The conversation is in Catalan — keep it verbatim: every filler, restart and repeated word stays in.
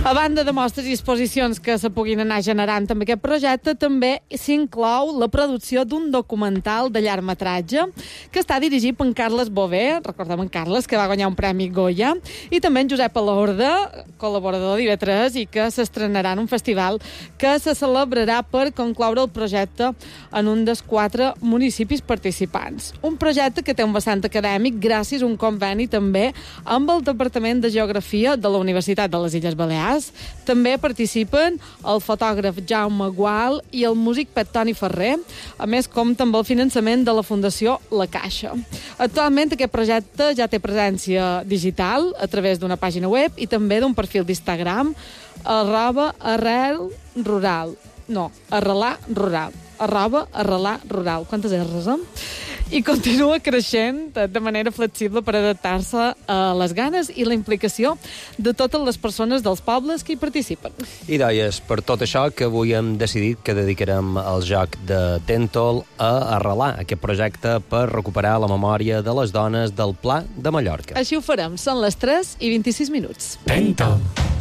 A banda de mostres i exposicions que se puguin anar generant amb aquest projecte, també s'inclou la producció d'un documental de llargmetratge que està dirigit per en Carles Bové, recordem en Carles, que va guanyar un premi Goya, i també en Josep Alorda, col·laborador d'I V tres, i que s'estrenarà en un festival que se celebrarà per concloure el projecte en un dels quatre municipis participants. Un projecte que té un vessant acadèmic gràcies a un conveni també amb el Departament de Geografia de la Universitat de les Illes Balears. També participen el fotògraf Jaume Gual i el músic Pep Toni Ferrer. A més, compta amb el finançament de la Fundació La Caixa. Actualment aquest projecte ja té presència digital a través d'una pàgina web i també d'un perfil d'Instagram arroba arrel rural. No, arrelar rural. Arroba arrelar rural. Quantes R's, eh? I continua creixent de manera flexible per adaptar-se a les ganes i la implicació de totes les persones dels pobles que hi participen. I deies, per tot això que avui hem decidit que dedicarem el joc de Tèntol a arrelar aquest projecte per recuperar la memòria de les dones del Pla de Mallorca. Així ho farem. Són les tres i vint-i-sis minuts. Tèntol.